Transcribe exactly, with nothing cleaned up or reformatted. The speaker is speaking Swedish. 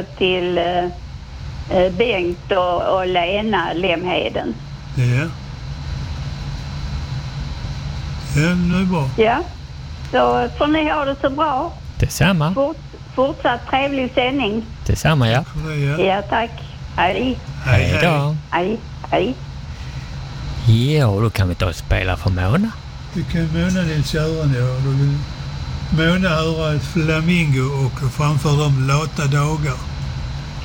då till eh, Bengt och, och Lena Lemheden. Ja. Ja, nu är bra. Ja, så får ni ha det så bra. Detsamma. Fort, fortsatt trevlig sändning. Detsamma, ja. Ja, ja tack. Hej. Hej, hej då. Hej, hej. Ja, då kan vi ta och spela för Mona. Det kan Mona Nils-Göran göra. Då vill Mona höra ett flamingo och framför dem lata dagar.